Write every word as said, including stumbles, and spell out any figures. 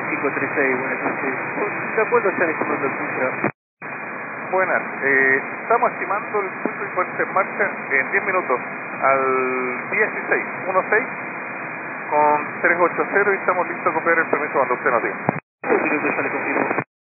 cinco tres seis, buenas noches. ¿De acuerdo estar estimando el Supra? Buenas, eh, estamos estimando el punto de ponerse en marcha en diez minutos al dieciséis, dieciséis con trescientos ochenta y estamos listos a copiar el permiso cuando usted nos diga. Un minuto, ya le confirmo.